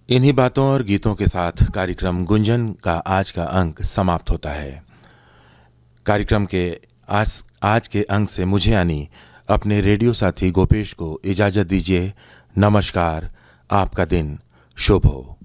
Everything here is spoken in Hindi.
इन्हीं बातों और गीतों के साथ कार्यक्रम गुंजन का आज का अंक समाप्त होता है। कार्यक्रम के आज के अंक से मुझे यानी अपने रेडियो साथी गोपेश को इजाज़त दीजिए। नमस्कार। आपका दिन शुभ हो।